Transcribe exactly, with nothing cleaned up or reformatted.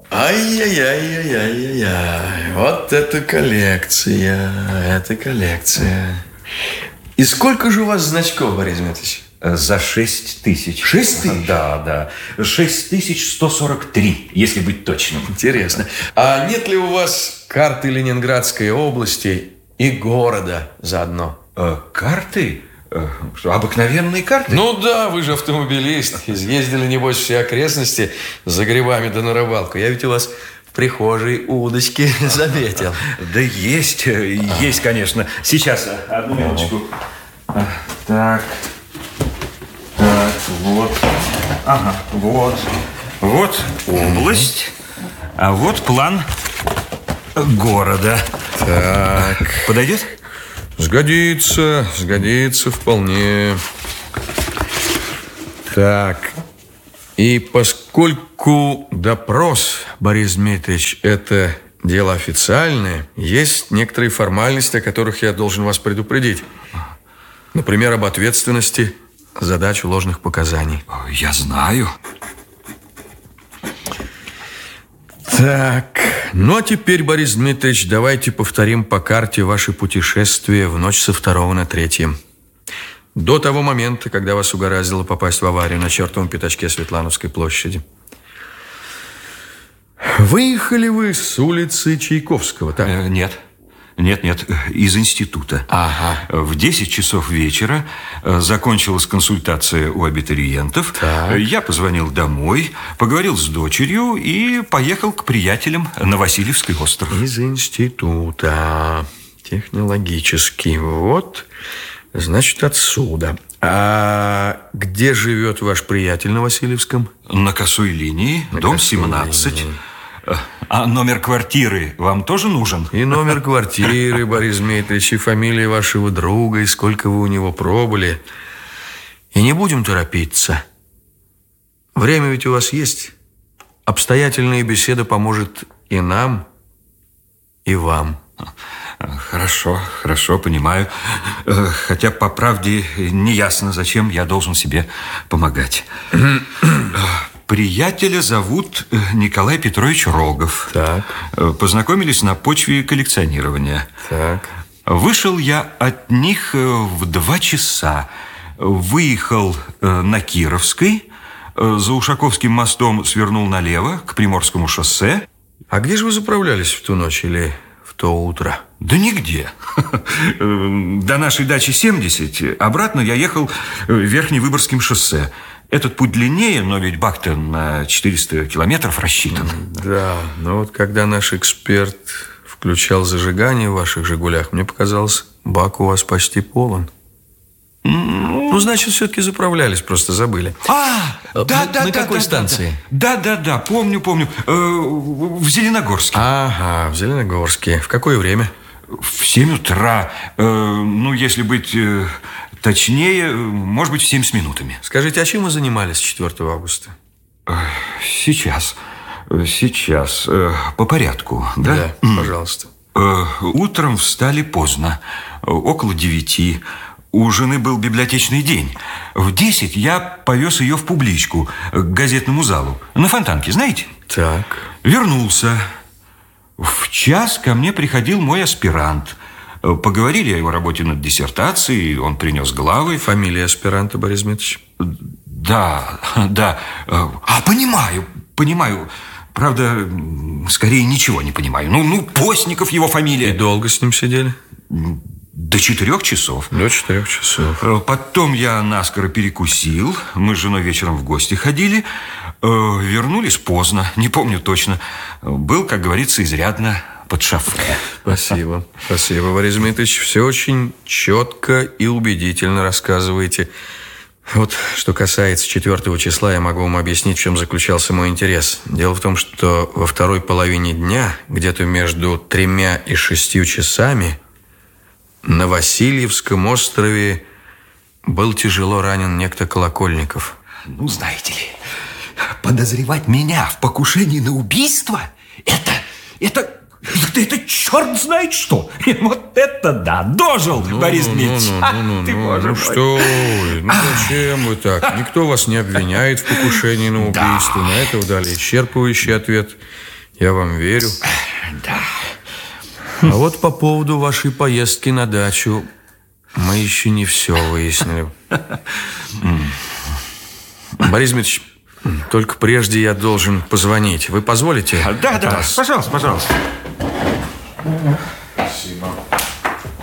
Ай-яй-яй-яй-яй-яй. Вот это коллекция, это коллекция. И сколько же у вас значков, Борис Дмитриевич? За шесть тысяч. Шесть тысяч? Да, да. Шесть тысяч сто сорок три, если быть точным. Интересно. А нет ли у вас карты Ленинградской области и города заодно? Э, карты? Э, что, обыкновенные карты? Ну да, вы же автомобилист. Изъездили, небось, все окрестности за грибами да на рыбалку. Я ведь у вас в прихожей удочки заметил. Да есть, есть, конечно. Сейчас, одну минуточку. Так... Так, вот, ага, вот, вот область, а вот план города. Так. Подойдет? Сгодится, сгодится вполне. Так. И поскольку допрос, Борис Дмитриевич, это дело официальное, есть некоторые формальности, о которых я должен вас предупредить. Например, об ответственности за дачу ложных показаний. Я знаю. Так, ну а теперь, Борис Дмитриевич, давайте повторим по карте ваше путешествие в ночь со второго на третье. До того момента, когда вас угораздило попасть в аварию на чертовом пятачке Светлановской площади. Выехали вы с улицы Чайковского, так? Э, нет. Нет, нет, из института. Ага. В десять часов вечера закончилась консультация у абитуриентов. Так. Я позвонил домой, поговорил с дочерью и поехал к приятелям на Васильевский остров. Из института. Технологический. Вот, значит, отсюда. А где живет ваш приятель на Васильевском? На косой линии, на дом косой семнадцать. Линии. А номер квартиры вам тоже нужен? И номер квартиры, Борис Дмитриевич, и фамилия вашего друга, и сколько вы у него пробыли. И не будем торопиться. Время ведь у вас есть. Обстоятельная беседа поможет и нам, и вам. Хорошо, хорошо, понимаю. Хотя, по правде, не ясно, зачем я должен себе помогать. Приятеля зовут Николай Петрович Рогов. Так. Познакомились на почве коллекционирования. Так. Вышел я от них в два часа. Выехал на Кировской, за Ушаковским мостом свернул налево к Приморскому шоссе. А где же вы заправлялись в ту ночь или в то утро? Да нигде. До нашей дачи семьдесят. Обратно я ехал Верхневыборгским шоссе. Этот путь длиннее, но ведь бак-то на четыреста километров рассчитан. Да, но вот когда наш эксперт включал зажигание в ваших «Жигулях», мне показалось, бак у вас почти полон. Ну, ну значит, все-таки заправлялись, просто забыли. А, да, да, да. На какой да, станции? Да, да, да, да, помню, помню. Э, в Зеленогорске. Ага, в Зеленогорске. В какое время? В семь утра. Э, ну, если быть... Э, Точнее, может быть, в семь с минутами. Скажите, а чем вы занимались четвёртого августа? Сейчас. Сейчас. По порядку, да? Да, пожалуйста. Утром встали поздно. Около девяти. У жены был библиотечный день. В десять я повез ее в публичку, к газетному залу. На Фонтанке, знаете? Так. Вернулся. В час ко мне приходил мой аспирант. Поговорили о его работе над диссертацией, он принес главы. Фамилия аспиранта, Борис Дмитриевич? Да, да. А, понимаю, понимаю. Правда, скорее ничего не понимаю. Ну, ну, Постников его фамилия. И долго с ним сидели? До четырех часов. До четырех часов. Потом я наскоро перекусил. Мы с женой вечером в гости ходили. Вернулись поздно, не помню точно. Был, как говорится, изрядно... под шофе. Спасибо. Спасибо, Борис Дмитриевич. Все очень четко и убедительно рассказываете. Вот, что касается четвёртого числа, я могу вам объяснить, в чем заключался мой интерес. Дело в том, что во второй половине дня, где-то между тремя и шестью часами, на Васильевском острове был тяжело ранен некто Колокольников. Ну, знаете ли, подозревать меня в покушении на убийство, это... это... Это, это черт знает что. Вот это да, дожил, ну, Борис ну, Дмитриевич. Ну, ну, ну, ты, ну, боже ну мой. что вы, ну зачем вы так? Никто вас не обвиняет в покушении на убийство. Да. На это вы дали исчерпывающий ответ. Я вам верю. Да. А вот по поводу вашей поездки на дачу мы еще не все выяснили. Борис Дмитриевич, только прежде я должен позвонить. Вы позволите? Да, да, пожалуйста, пожалуйста.